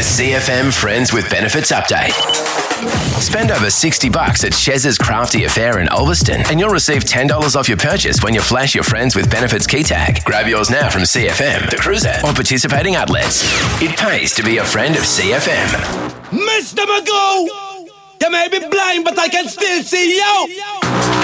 CFM Friends with Benefits Update. Spend over $60 at Chez's Crafty Affair in Ulverston and you'll receive $10 off your purchase when you flash your Friends with Benefits key tag. Grab yours now from CFM, The Cruiser, or participating outlets. It pays to be a friend of CFM. Mr. Magoo! You may be blind, but I can still see you!